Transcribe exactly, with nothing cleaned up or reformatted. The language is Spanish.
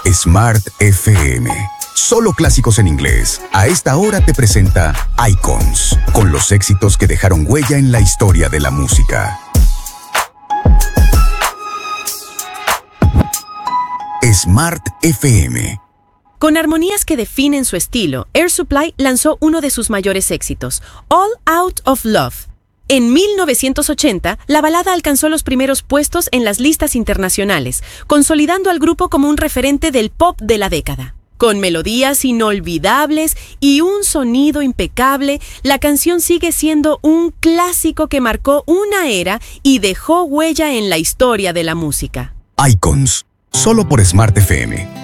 Smart F M. Solo clásicos en inglés. A esta hora te presenta Icons, con los éxitos que dejaron huella en la historia de la música. Smart F M. Con armonías que definen su estilo, Air Supply lanzó uno de sus mayores éxitos, All Out of Love. En mil novecientos ochenta, la balada alcanzó los primeros puestos en las listas internacionales, consolidando al grupo como un referente del pop de la década. Con melodías inolvidables y un sonido impecable, la canción sigue siendo un clásico que marcó una era y dejó huella en la historia de la música. Icons, solo por Smart F M.